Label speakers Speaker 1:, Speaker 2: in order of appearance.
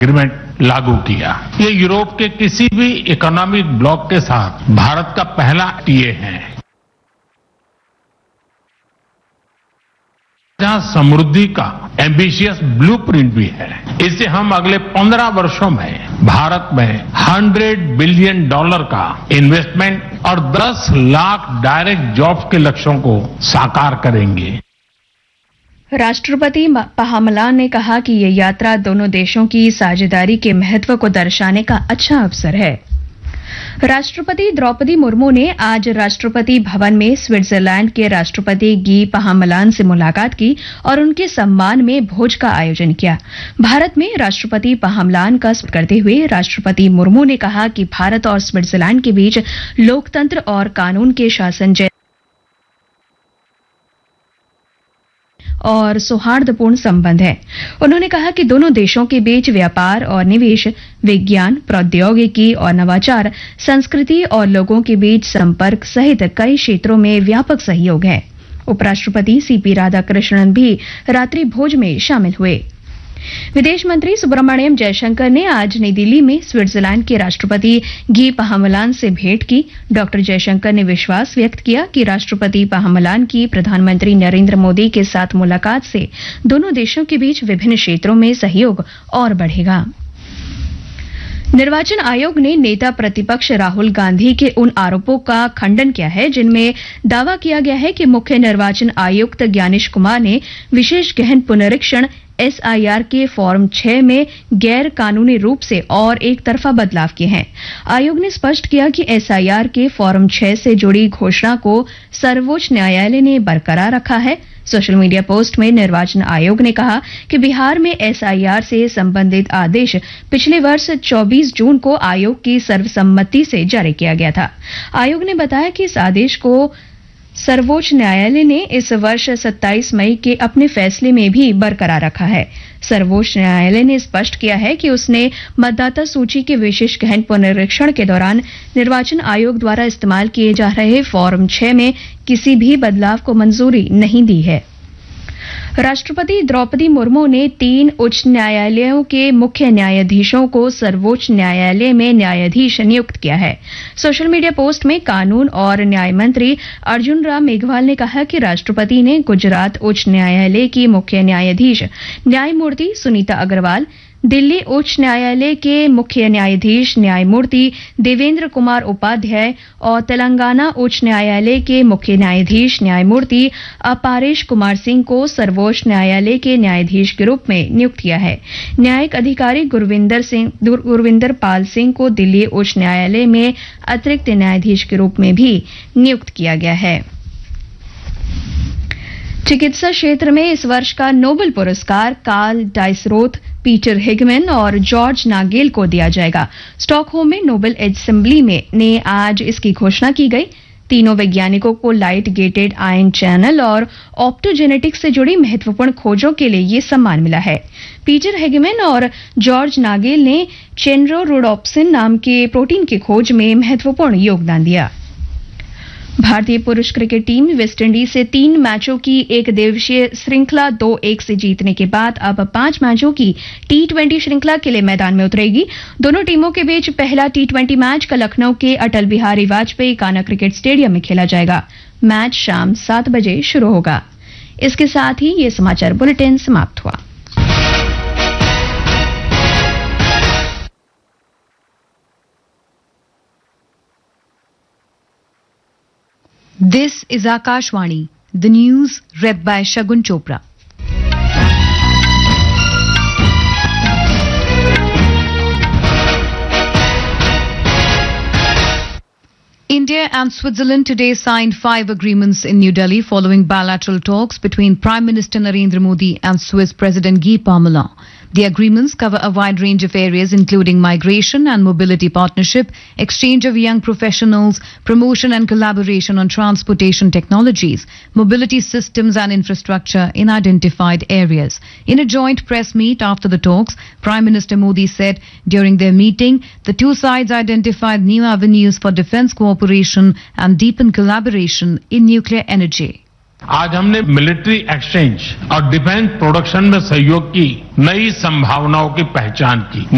Speaker 1: Agreement लागू किया। ये यूरोप के किसी भी इकोनॉमिक ब्लॉक के साथ भारत का पहला टीए है जहां समृद्धि का एम्बिशियस ब्लूप्रिंट भी है। इससे हम अगले 15 वर्षों में भारत में $100 बिलियन का इन्वेस्टमेंट और 10 लाख डायरेक्ट जॉब्स के लक्ष्यों को साकार करेंगे।
Speaker 2: राष्ट्रपति पाहामलान ने कहा कि ये यात्रा दोनों देशों की साझेदारी के महत्व को दर्शाने का अच्छा अवसर है। राष्ट्रपति द्रौपदी मुर्मू ने आज राष्ट्रपति भवन में स्विट्जरलैंड के राष्ट्रपति गी पाहामलान से मुलाकात की और उनके सम्मान में भोज का आयोजन किया। भारत में राष्ट्रपति पाहामलान का स्वागत करते हुए राष्ट्रपति मुर्मू ने कहा कि भारत और स्विट्जरलैंड के बीच लोकतंत्र और कानून के शासन और सौहार्दपूर्ण संबंध है। उन्होंने कहा कि दोनों देशों के बीच व्यापार और निवेश, विज्ञान, प्रौद्योगिकी और नवाचार, संस्कृति और लोगों के बीच संपर्क सहित कई क्षेत्रों में व्यापक सहयोग है। उपराष्ट्रपति सीपी राधाकृष्णन भी रात्रि भोज में शामिल हुए। विदेश मंत्री सुब्रमण्यम जयशंकर ने आज नई दिल्ली में स्विट्जरलैंड के राष्ट्रपति गी पाहामलान से भेंट की। डॉक्टर जयशंकर ने विश्वास व्यक्त किया कि राष्ट्रपति पाहामलान की प्रधानमंत्री नरेंद्र मोदी के साथ मुलाकात से दोनों देशों के बीच विभिन्न क्षेत्रों में सहयोग और बढ़ेगा। निर्वाचन आयोग ने नेता प्रतिपक्ष राहुल गांधी के उन आरोपों का खंडन किया है जिनमें दावा किया गया है कि मुख्य निर्वाचन आयुक्त ज्ञानेश कुमार ने विशेष गहन पुनरीक्षण एसआईआर के फॉर्म 6 में गैर कानूनी रूप से और एक तरफा बदलाव किए हैं। आयोग ने स्पष्ट किया कि एसआईआर के फॉर्म 6 से जुड़ी घोषणा को सर्वोच्च न्यायालय ने बरकरार रखा है। सोशल मीडिया पोस्ट में निर्वाचन आयोग ने कहा कि बिहार में एसआईआर से संबंधित आदेश पिछले वर्ष 24 जून को आयोग की सर्वसम्मति से जारी किया गया था। आयोग ने बताया कि इस आदेश को सर्वोच्च न्यायालय ने इस वर्ष 27 मई के अपने फैसले में भी बरकरार रखा है। सर्वोच्च न्यायालय ने स्पष्ट किया है कि उसने मतदाता सूची के विशेष गहन पुनरीक्षण के दौरान निर्वाचन आयोग द्वारा इस्तेमाल किए जा रहे फॉर्म 6 में किसी भी बदलाव को मंजूरी नहीं दी है। राष्ट्रपति द्रौपदी मुर्मू ने 3 उच्च न्यायालयों के मुख्य न्यायाधीशों को सर्वोच्च न्यायालय में न्यायाधीश नियुक्त किया है। सोशल मीडिया पोस्ट में कानून और न्याय मंत्री अर्जुन राम मेघवाल ने कहा कि राष्ट्रपति ने गुजरात उच्च न्यायालय की मुख्य न्यायाधीश न्यायमूर्ति सुनीता अग्रवाल, दिल्ली उच्च न्यायालय के मुख्य न्यायाधीश न्यायमूर्ति देवेंद्र कुमार उपाध्याय और तेलंगाना उच्च न्यायालय के मुख्य न्यायाधीश न्यायमूर्ति अपारेश कुमार सिंह को सर्वोच्च न्यायालय के न्यायाधीश के रूप में नियुक्त किया है। न्यायिक अधिकारी गुरविंदर पाल सिंह को दिल्ली उच्च न्यायालय में अतिरिक्त न्यायाधीश के रूप में भी नियुक्त किया गया है। चिकित्सा क्षेत्र में इस वर्ष का नोबेल पुरस्कार कार्ल डाइसरोथ, पीटर हिगमैन और जॉर्ज नागेल को दिया जाएगा। स्टॉकहोम में नोबेल असेंबली ने आज इसकी घोषणा की गई। तीनों वैज्ञानिकों को लाइट गेटेड आयन चैनल और ऑप्टोजेनेटिक्स से जुड़ी महत्वपूर्ण खोजों के लिए ये सम्मान मिला है। पीटर हिगमैन और जॉर्ज नागेल ने चेनरोडोप्सिन नाम के प्रोटीन की खोज में महत्वपूर्ण योगदान दिया। भारतीय पुरुष क्रिकेट टीम वेस्टइंडीज से 3 मैचों की एक दिवसीय श्रृंखला 2-1 से जीतने के बाद अब 5 मैचों की T20 श्रृंखला के लिए मैदान में उतरेगी। दोनों टीमों के बीच पहला T20 मैच कल लखनऊ के अटल बिहारी वाजपेयी काना क्रिकेट स्टेडियम में खेला जाएगा। मैच शाम 7 बजे शुरू होगा। इसके साथ ही ये समाचार बुलेटिन समाप्त हुआ।
Speaker 3: This is Akashvani, the news read by Shagun Chopra. India and Switzerland today signed 5 agreements in New Delhi following bilateral talks between Prime Minister Narendra Modi and Swiss President Guy Parmelin. The agreements cover a wide range of areas including migration and mobility partnership, exchange of young professionals, promotion and collaboration on transportation technologies, mobility systems and infrastructure in identified areas. In a joint press meet after the talks, Prime Minister Modi said during their meeting, the two sides identified new avenues for defence cooperation and deepen collaboration in nuclear energy.
Speaker 1: आज हमने military exchange और defence production में सहयोग की नई संभावनाओं की पहचान की।